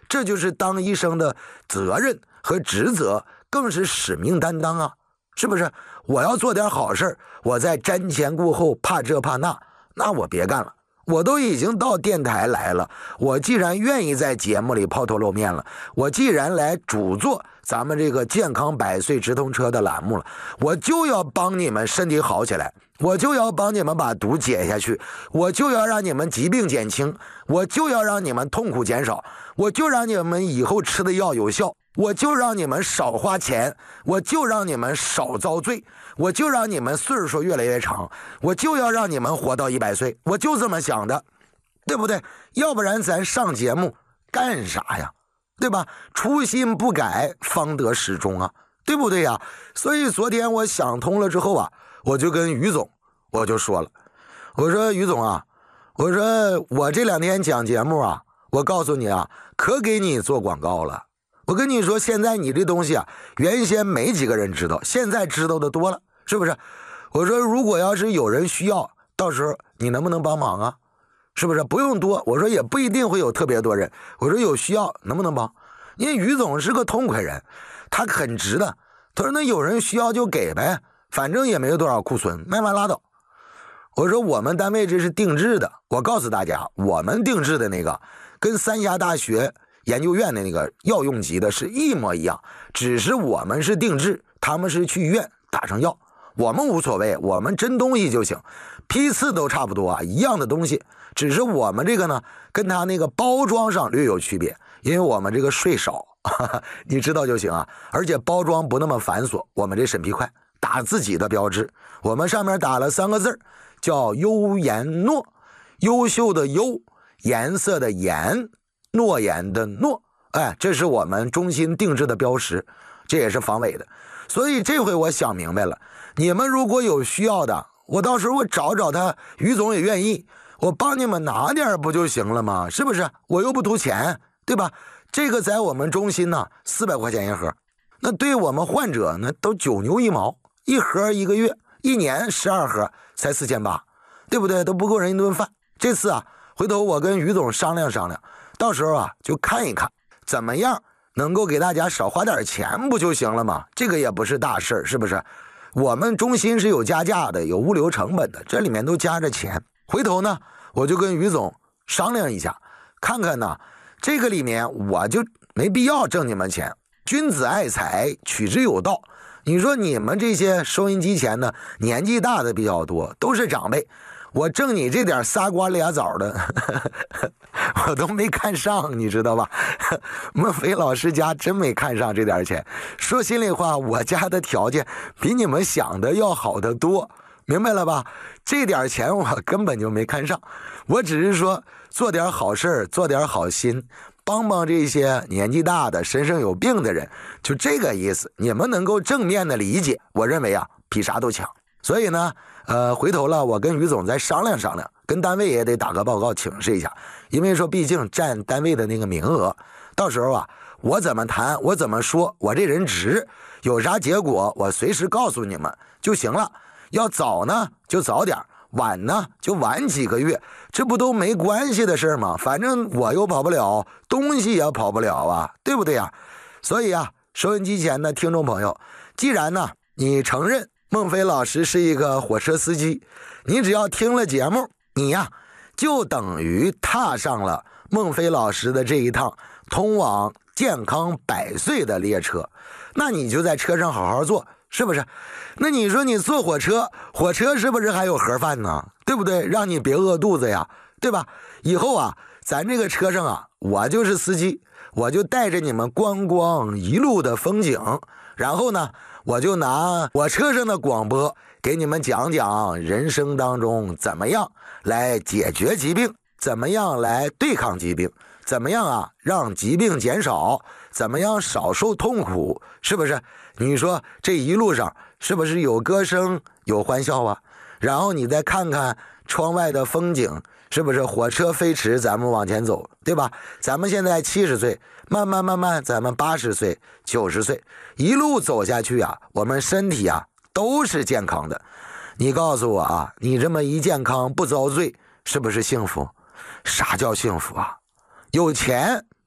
这就是当医生的责任和职责，更是使命担当啊，是不是？我要做点好事，我在瞻前顾后，怕这怕那，那我别干了。我都已经到电台来了，我既然愿意在节目里抛头露面了，我既然来主做咱们这个健康百岁直通车的栏目了，我就要帮你们身体好起来，我就要帮你们把毒解下去，我就要让你们疾病减轻，我就要让你们痛苦减少，我就让你们以后吃的药有效，我就让你们少花钱，我就让你们少遭罪，我就让你们岁数越来越长，我就要让你们活到100岁，我就这么想的，对不对？要不然咱上节目干啥呀？对吧？初心不改，方得始终啊，对不对呀？所以昨天我想通了之后啊，我就跟于总我就说了，我说于总啊，我说我这2天讲节目啊，我告诉你啊，可给你做广告了。我跟你说，现在你这东西啊，原先没几个人知道，现在知道的多了，是不是？我说如果要是有人需要，到时候你能不能帮忙啊？是不是？不用多，我说也不一定会有特别多人，我说有需要能不能帮？因为于总是个痛快人，他很直的，他说那有人需要就给呗，反正也没有多少库存，卖完拉倒。我说我们单位这是定制的，我告诉大家，我们定制的那个跟三峡大学研究院的那个药用级的是一模一样，只是我们是定制，他们是去医院打成药，我们无所谓，我们真东西就行，批次都差不多啊，一样的东西，只是我们这个呢跟他那个包装上略有区别，因为我们这个税少你知道就行啊，而且包装不那么繁琐，我们这审批快，打自己的标志，我们上面打了3个字叫优颜诺，优秀的优，颜色的颜，诺言的诺，哎，这是我们中心定制的标识，这也是防伪的。所以这回我想明白了，你们如果有需要的，我到时候我找找他，于总也愿意，我帮你们拿点不就行了吗？是不是？我又不图钱，对吧？这个在我们中心呢，400块钱一盒，那对我们患者呢都9牛1毛，一盒1个月，1年12盒才4800，对不对？都不够人一顿饭。这次啊，回头我跟于总商量商量，到时候啊就看一看怎么样能够给大家少花点钱不就行了吗？这个也不是大事，是不是？我们中心是有加价的，有物流成本的，这里面都加着钱。回头呢我就跟于总商量一下，看看呢这个里面我就没必要挣你们钱，君子爱财，取之有道。你说你们这些收音机前的年纪大的比较多，都是长辈，我挣你这点仨瓜俩枣的我都没看上，你知道吧？孟非老师家真没看上这点钱，说心里话，我家的条件比你们想的要好得多，明白了吧？这点钱我根本就没看上，我只是说做点好事，做点好心，帮帮这些年纪大的身上有病的人，就这个意思。你们能够正面的理解，我认为啊比啥都强。所以呢回头了我跟于总再商量商量，跟单位也得打个报告请示一下，因为说毕竟占单位的那个名额，到时候啊我怎么谈，我怎么说，我这人直，有啥结果我随时告诉你们就行了。要早呢就早点，晚呢就晚几个月，这不都没关系的事吗？反正我又跑不了，东西也跑不了啊，对不对呀？所以啊，收音机前的听众朋友，既然呢你承认孟非老师是一个火车司机，你只要听了节目，你呀就等于踏上了孟非老师的这一趟通往健康100岁的列车，那你就在车上好好坐，是不是？那你说你坐火车，火车是不是还有盒饭呢？对不对？让你别饿肚子呀，对吧？以后啊咱这个车上啊，我就是司机，我就带着你们观光一路的风景，然后呢我就拿我车上的广播给你们讲讲人生当中怎么样来解决疾病，怎么样来对抗疾病，怎么样啊让疾病减少，怎么样少受痛苦，是不是？你说这一路上是不是有歌声有欢笑啊？然后你再看看窗外的风景，是不是火车飞驰，咱们往前走，对吧？咱们现在70岁，慢慢咱们80岁90岁，一路走下去啊，我们身体啊都是健康的。你告诉我啊，你这么一健康不遭罪，是不是幸福？啥叫幸福啊？有钱